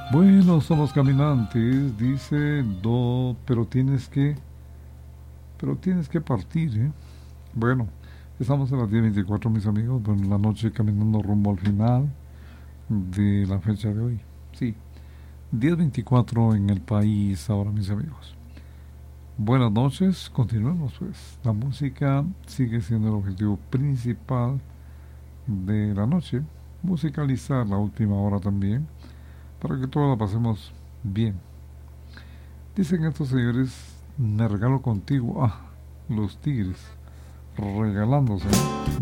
Bueno, somos caminantes, dice, do, pero tienes que partir, ¿eh? Bueno, estamos en las 10:24, mis amigos, bueno, la noche caminando rumbo al final de la fecha de hoy. Sí, 10:24 en el país ahora, mis amigos. Buenas noches, continuemos pues. La música sigue siendo el objetivo principal de la noche, musicalizar la última hora también, para que todos la pasemos bien. Dicen estos señores, me regalo contigo. Ah, los tigres, regalándose.